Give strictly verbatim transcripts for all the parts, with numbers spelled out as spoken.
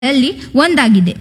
ಅಲ್ಲಿ ಒಂದಾಗಿದೆ.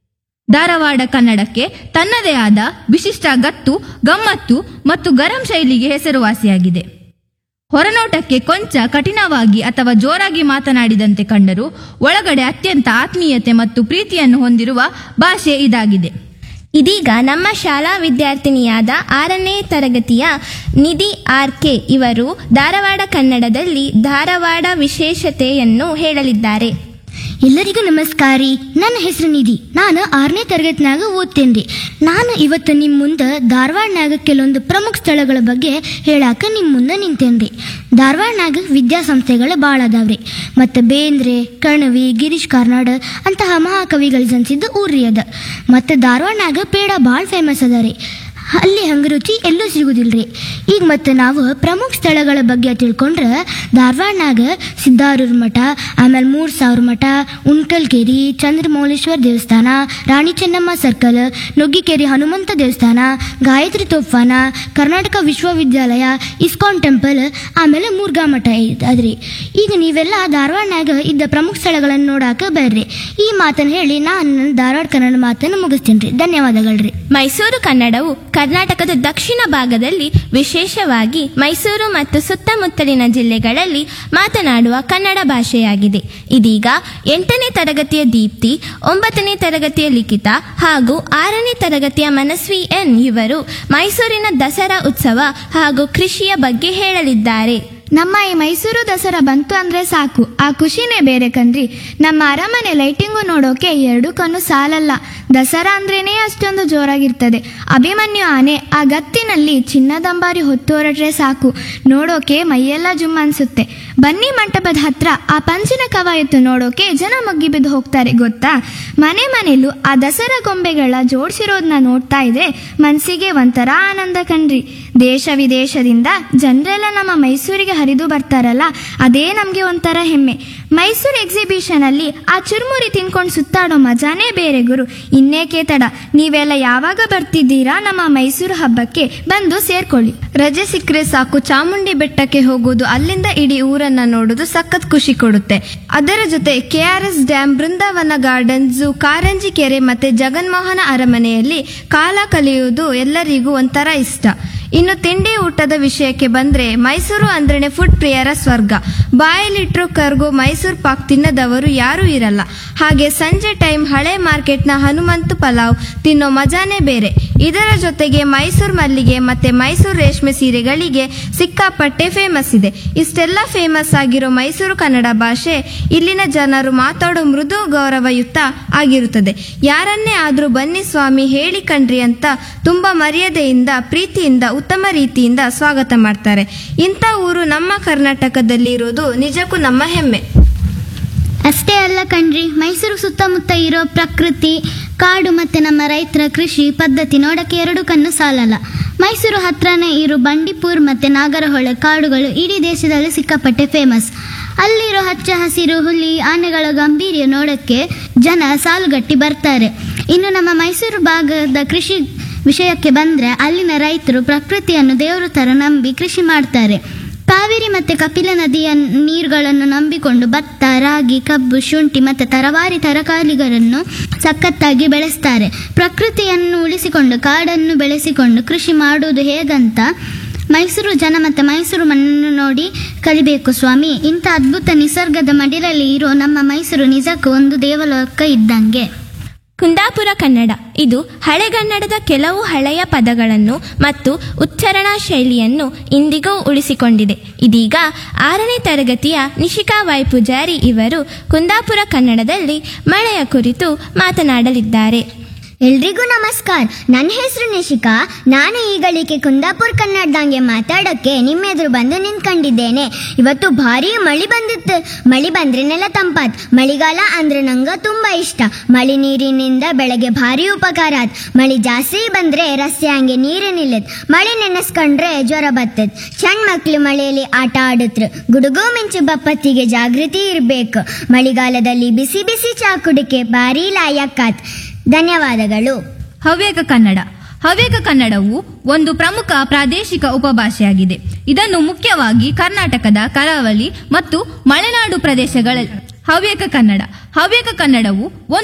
ಧಾರವಾಡ ಕನ್ನಡಕ್ಕೆ ತನ್ನದೇ ಆದ ವಿಶಿಷ್ಟ ಗತ್ತು, ಗಮ್ಮತ್ತು ಮತ್ತು ಗರಂ ಶೈಲಿಗೆ ಹೆಸರುವಾಸಿಯಾಗಿದೆ. ಹೊರನೋಟಕ್ಕೆ ಕೊಂಚ ಕಠಿಣವಾಗಿ ಅಥವಾ ಜೋರಾಗಿ ಮಾತನಾಡಿದಂತೆ ಕಂಡರೂ ಒಳಗಡೆ ಅತ್ಯಂತ ಆತ್ಮೀಯತೆ ಮತ್ತು ಪ್ರೀತಿಯನ್ನು ಹೊಂದಿರುವ ಭಾಷೆ ಇದಾಗಿದೆ. ಇದೀಗ ನಮ್ಮ ಶಾಲಾ ವಿದ್ಯಾರ್ಥಿನಿಯಾದ ಆರನೇ ತರಗತಿಯ ನಿಧಿ ಆರ್ ಕೆ ಇವರು ಧಾರವಾಡ ಕನ್ನಡದಲ್ಲಿ ಧಾರವಾಡ ವಿಶೇಷತೆಯನ್ನು ಹೇಳಲಿದ್ದಾರೆ. ಎಲ್ಲರಿಗೂ ನಮಸ್ಕಾರಿ. ನನ್ನ ಹೆಸರು ನಿಧಿ. ನಾನು ಆರನೇ ತರಗತಿನಾಗ ಓದ್ತೇನ್ರಿ. ನಾನು ಇವತ್ತು ನಿಮ್ಮ ಮುಂದೆ ಧಾರವಾಡನಾಗ ಕೆಲವೊಂದು ಪ್ರಮುಖ ಸ್ಥಳಗಳ ಬಗ್ಗೆ ಹೇಳಾಕ ನಿಮ್ಮ ಮುಂದೆ ನಿಂತೇನ್ರಿ. ಧಾರವಾಡನಾಗ ವಿದ್ಯಾಸಂಸ್ಥೆಗಳು ಭಾಳ ಅದಾವ್ರಿ. ಮತ್ತು ಬೇಂದ್ರೆ, ಕಣವಿ, ಗಿರೀಶ್ ಕಾರ್ನಾಡ್ ಅಂತಹ ಮಹಾಕವಿಗಳು ಜನಿಸಿದ್ದು ಊರ್ರಿ ಅದ. ಮತ್ತು ಧಾರವಾಡನಾಗ ಪೇಡ ಭಾಳ ಫೇಮಸ್ ಅದ ರೀ. ಅಲ್ಲಿ ಹಂಗೆ ರುಚಿ ಎಲ್ಲೂ ಸಿಗುದಿಲ್ರಿ. ಈಗ ಮತ್ತು ನಾವು ಪ್ರಮುಖ ಸ್ಥಳಗಳ ಬಗ್ಗೆ ತಿಳ್ಕೊಂಡ್ರೆ ಧಾರವಾಡನಾಗ ಸಿದ್ದಾರೂರ್ ಮಠ, ಆಮೇಲೆ ಮೂರು ಸಾವಿರ ಮಠ, ಉಣ್ಕಲ್ಕೆರೆ, ಚಂದ್ರಮೌಳೇಶ್ವರ ದೇವಸ್ಥಾನ, ರಾಣಿ ಚೆನ್ನಮ್ಮ ಸರ್ಕಲ್, ನುಗ್ಗಿಕೆರೆ ಹನುಮಂತ ದೇವಸ್ಥಾನ, ಗಾಯತ್ರಿ ತೋಫಾನ, ಕರ್ನಾಟಕ ವಿಶ್ವವಿದ್ಯಾಲಯ, ಇಸ್ಕಾನ್ ಟೆಂಪಲ್, ಆಮೇಲೆ ಮುರುಘಾ ಮಠ ಅದ್ರಿ. ಈಗ ನೀವೆಲ್ಲ ಧಾರವಾಡನಾಗ ಇದ್ದ ಪ್ರಮುಖ ಸ್ಥಳಗಳನ್ನು ನೋಡಾಕ ಬರ್ರಿ. ಈ ಮಾತನ್ನು ಹೇಳಿ ನಾನು ನನ್ನ ಧಾರವಾಡ ಕನ್ನಡ ಮಾತನ್ನು ಮುಗಿಸ್ತೀನಿ ರೀ. ಧನ್ಯವಾದಗಳ್ರಿ. ಮೈಸೂರು ಕನ್ನಡವು ಕರ್ನಾಟಕದ ದಕ್ಷಿಣ ಭಾಗದಲ್ಲಿ, ವಿಶೇಷವಾಗಿ ಮೈಸೂರು ಮತ್ತು ಸುತ್ತಮುತ್ತಲಿನ ಜಿಲ್ಲೆಗಳಲ್ಲಿ ಮಾತನಾಡುವ ಕನ್ನಡ ಭಾಷೆಯಾಗಿದೆ. ಇದೀಗ ಎಂಟನೇ ತರಗತಿಯ ದೀಪ್ತಿ, ಒಂಬತ್ತನೇ ತರಗತಿಯ ಲಿಖಿತ ಹಾಗೂ ಆರನೇ ತರಗತಿಯ ಮನಸ್ವಿ ಎನ್ ಇವರು ಮೈಸೂರಿನ ದಸರಾ ಉತ್ಸವ ಹಾಗೂ ಕೃಷಿಯ ಬಗ್ಗೆ ಹೇಳಲಿದ್ದಾರೆ. ನಮ್ಮ ಈ ಮೈಸೂರು ದಸರಾ ಬಂತು ಅಂದ್ರೆ ಸಾಕು, ಆ ಖುಷಿನೇ ಬೇರೆ ಕಣ್ರಿ. ನಮ್ಮ ಅರಮನೆ ಲೈಟಿಂಗು ನೋಡೋಕೆ ಎರಡು ಕಣ್ಣು ಸಾಲಲ್ಲ. ದಸರಾ ಅಂದ್ರೇನೆ ಅಷ್ಟೊಂದು ಜೋರಾಗಿರ್ತದೆ. ಅಭಿಮನ್ಯು ಆನೆ ಆ ಗತ್ತಿನಲ್ಲಿ ಚಿನ್ನದಂಬಾರಿ ಹೊತ್ತು ಹೊರಟ್ರೆ ಸಾಕು, ನೋಡೋಕೆ ಮೈಯೆಲ್ಲ ಜುಮ್ ಅನ್ಸುತ್ತೆ. ಬನ್ನಿ ಮಂಟಪದ ಹತ್ರ ಆ ಪಂಚಿನ ಕವಾಯತ್ತು ನೋಡೋಕೆ ಜನ ಮಗ್ಗಿ ಬಿದ್ದು ಹೋಗ್ತಾರೆ ಗೊತ್ತಾ. ಮನೆ ಮನೆಯಲ್ಲೂ ಆ ದಸರಾ ಗೊಂಬೆಗಳ ಜೋಡಿಸಿರೋದನ್ನ ನೋಡ್ತಾ ಇದ್ರೆ ಮನಸ್ಸಿಗೆ ಒಂಥರ ಆನಂದ ಕಣ್ರಿ. ದೇಶ ವಿದೇಶದಿಂದ ಜನರೆಲ್ಲ ನಮ್ಮ ಮೈಸೂರಿಗೆ ಹರಿದು ಬರ್ತಾರಲ್ಲ, ಅದೇ ನಮಗೆ ಒಂಥರ ಹೆಮ್ಮೆ. ಮೈಸೂರು ಎಕ್ಸಿಬಿಷನ್ ಅಲ್ಲಿ ಆ ಚುರುಮುರಿ ತಿನ್ಕೊಂಡು ಸುತ್ತಾಡೋ ಮಜಾನೇ ಬೇರೆ ಗುರು. ಇನ್ನೇಕೆ ತಡ, ನೀವೆಲ್ಲ ಯಾವಾಗ ಬರ್ತಿದ್ದೀರಾ ನಮ್ಮ ಮೈಸೂರು ಹಬ್ಬಕ್ಕೆ? ಬಂದು ಸೇರ್ಕೊಳ್ಳಿ. ರಜೆ ಸಿಕ್ಕರೆ ಸಾಕು ಚಾಮುಂಡಿ ಬೆಟ್ಟಕ್ಕೆ ಹೋಗೋದು, ಅಲ್ಲಿಂದ ಇಡೀ ಊರನ್ನ ನೋಡೋದು ಸಖತ್ ಖುಷಿ ಕೊಡುತ್ತೆ. ಅದರ ಜೊತೆ ಕೆ ಆರ್ ಎಸ್ ಡ್ಯಾಮ್, ಬೃಂದಾವನ ಗಾರ್ಡನ್, ಝೂ, ಕಾರಂಜಿ ಕೆರೆ ಮತ್ತೆ ಜಗನ್ಮೋಹನ ಅರಮನೆಯಲ್ಲಿ ಕಾಲ ಕಳೆಯುವುದು ಎಲ್ಲರಿಗೂ ಒಂಥರ ಇಷ್ಟ. ಇನ್ನು ತಿಂಡಿ ಊಟದ ವಿಷಯಕ್ಕೆ ಬಂದ್ರೆ ಮೈಸೂರು ಅಂದ್ರೇನೆ ಫುಡ್ ಪ್ರಿಯರ ಸ್ವರ್ಗ. ಬಾಯಲ್ಲಿಟ್ರು ಕರ್ಗೋ ಮೈಸೂರು ಪಾಕ್ ತಿನ್ನದವರು ಯಾರೂ ಇರಲ್ಲ. ಹಾಗೆ ಸಂಜೆ ಟೈಮ್ ಹಳೆ ಮಾರ್ಕೆಟ್ನ ಹನುಮಂತು ಪಲಾವ್ ತಿನ್ನೋ ಮಜಾನೇ ಬೇರೆ. ಇದರ ಜೊತೆಗೆ ಮೈಸೂರು ಮಲ್ಲಿಗೆ ಮತ್ತೆ ಮೈಸೂರು ರೇಷ್ಮೆ ಸೀರೆಗಳಿಗೆ ಸಿಕ್ಕಾಪಟ್ಟೆ ಫೇಮಸ್ ಇದೆ. ಇಷ್ಟೆಲ್ಲ ಫೇಮಸ್ ಆಗಿರೋ ಮೈಸೂರು ಕನ್ನಡ ಭಾಷೆ ಇಲ್ಲಿನ ಜನರು ಮಾತಾಡೋ ಮೃದು ಗೌರವಯುತ ಆಗಿರುತ್ತದೆ. ಯಾರನ್ನೇ ಆದ್ರೂ ಬನ್ನಿ ಸ್ವಾಮಿ ಹೇಳಿ ಕಣ್ರಿ ಅಂತ ತುಂಬಾ ಮರ್ಯಾದೆಯಿಂದ, ಪ್ರೀತಿಯಿಂದ, ಉತ್ತಮ ರೀತಿಯಿಂದ ಸ್ವಾಗತ ಮಾಡ್ತಾರೆ. ಇಂಥ ಊರು ನಮ್ಮ ಕರ್ನಾಟಕದಲ್ಲಿ ಇರೋದು ನಿಜಕ್ಕೂ ನಮ್ಮ ಹೆಮ್ಮೆ. ಅಷ್ಟೇ ಅಲ್ಲ ಕಣ್ರಿ, ಮೈಸೂರು ಸುತ್ತಮುತ್ತ ಇರೋ ಪ್ರಕೃತಿ, ಕಾಡು ಮತ್ತು ನಮ್ಮ ರೈತರ ಕೃಷಿ ಪದ್ಧತಿ ನೋಡಕ್ಕೆ ಎರಡು ಕಣ್ಣು ಸಾಲಲ್ಲ. ಮೈಸೂರು ಹತ್ರನೇ ಇರೋ ಬಂಡೀಪುರ ಮತ್ತು ನಾಗರಹೊಳೆ ಕಾಡುಗಳು ಇಡೀ ದೇಶದಲ್ಲಿ ಸಿಕ್ಕಾಪಟ್ಟೆ ಫೇಮಸ್. ಅಲ್ಲಿರೋ ಹಚ್ಚ ಹಸಿರು ಹುಲಿ, ಆನೆಗಳ ಗಾಂಭೀರ್ಯ ನೋಡೋಕ್ಕೆ ಜನ ಸಾಲುಗಟ್ಟಿ ಬರ್ತಾರೆ. ಇನ್ನು ನಮ್ಮ ಮೈಸೂರು ಭಾಗದ ಕೃಷಿ ವಿಷಯಕ್ಕೆ ಬಂದರೆ ಅಲ್ಲಿನ ರೈತರು ಪ್ರಕೃತಿಯನ್ನು ದೇವರ ಥರ ನಂಬಿ ಕೃಷಿ ಮಾಡ್ತಾರೆ. ಕಾವೇರಿ ಮತ್ತು ಕಪಿಲ ನದಿಯ ನೀರುಗಳನ್ನು ನಂಬಿಕೊಂಡು ಭತ್ತ, ರಾಗಿ, ಕಬ್ಬು, ಶುಂಠಿ ಮತ್ತು ತರವಾರಿ ತರಕಾರಿಗಳನ್ನು ಸಖತ್ತಾಗಿ ಬೆಳೆಸ್ತಾರೆ. ಪ್ರಕೃತಿಯನ್ನು ಉಳಿಸಿಕೊಂಡು ಕಾಡನ್ನು ಬೆಳೆಸಿಕೊಂಡು ಕೃಷಿ ಮಾಡುವುದು ಹೇಗಂತ ಮೈಸೂರು ಜನ ಮತ್ತು ಮೈಸೂರು ಮಣ್ಣನ್ನು ನೋಡಿ ಕಲಿಬೇಕು ಸ್ವಾಮಿ. ಇಂಥ ಅದ್ಭುತ ನಿಸರ್ಗದ ಮಡಿಲಲ್ಲಿ ಇರೋ ನಮ್ಮ ಮೈಸೂರು ನಿಜಕ್ಕೂ ಒಂದು ದೇವಲೋಕ ಇದ್ದಂಗೆ. ಕುಂದಾಪುರ ಕನ್ನಡ ಇದು ಹಳೆಗನ್ನಡದ ಕೆಲವು ಹಳೆಯ ಪದಗಳನ್ನು ಮತ್ತು ಉಚ್ಚಾರಣಾ ಶೈಲಿಯನ್ನು ಇಂದಿಗೂ ಉಳಿಸಿಕೊಂಡಿದೆ. ಇದೀಗ ಆರನೇ ತರಗತಿಯ ನಿಶಿಕಾ ವೈ ಪೂಜಾರಿ ಇವರು ಕುಂದಾಪುರ ಕನ್ನಡದಲ್ಲಿ ಮಳೆಯ ಕುರಿತು ಮಾತನಾಡಲಿದ್ದಾರೆ. ಎಲ್ರಿಗೂ ನಮಸ್ಕಾರ. ನನ್ನ ಹೆಸರು ನಿಶಿಕಾ. ನಾನು ಈಗಳಿಗೆ ಕುಂದಾಪುರ ಕನ್ನಡದಂಗೆ ಮಾತಾಡೋಕ್ಕೆ ನಿಮ್ಮ ಎದುರು ಬಂದು ನಿಂತ್ಕೊಂಡಿದ್ದೇನೆ. ಇವತ್ತು ಭಾರಿ ಮಳಿ ಬಂದಿತ್ತು. ಮಳಿ ಬಂದ್ರೆನೆಲ್ಲ ತಂಪಾತ್. ಮಳಿಗಾಲ ಅಂದ್ರೆ ನಂಗೆ ತುಂಬ ಇಷ್ಟ. ಮಳಿ ನೀರಿನಿಂದ ಬೆಳಗ್ಗೆ ಭಾರಿ ಉಪಕಾರ ಆತ್. ಮಳಿ ಜಾಸ್ತಿ ಬಂದ್ರೆ ರಸ್ತೆ ಹಂಗೆ ನೀರು ನಿಲ್ಲತ್. ಮಳಿ ನೆನೆಸ್ಕೊಂಡ್ರೆ ಜ್ವರ ಬರ್ತದ. ಸಣ್ಣ ಮಕ್ಳು ಮಳೆಯಲ್ಲಿ ಆಟ ಆಡುತ್ರು. ಗುಡುಗು ಮಿಂಚು ಬಪ್ಪತ್ತಿಗೆ ಜಾಗೃತಿ ಇರಬೇಕು. ಮಳಿಗಾಲದಲ್ಲಿ ಬಿಸಿ ಬಿಸಿ ಚಾ ಕುಡಿಕೆ ಭಾರಿ ಲಾಯಕ್ಕಾತ್. ಧನ್ಯವಾದಗಳು. ಹವ್ಯಕ ಕನ್ನಡ. ಹವ್ಯಕ ಕನ್ನಡವು ಒಂದು ಪ್ರಮುಖ ಪ್ರಾದೇಶಿಕ ಉಪಭಾಷೆಯಾಗಿದೆ. ಇದನ್ನು ಮುಖ್ಯವಾಗಿ ಕರ್ನಾಟಕದ ಕರಾವಳಿ ಮತ್ತು ಮಲೆನಾಡು ಪ್ರದೇಶಗಳಲ್ಲಿ ಹವ್ಯಕ ಕನ್ನಡ. ಹವ್ಯಕ ಕನ್ನಡವು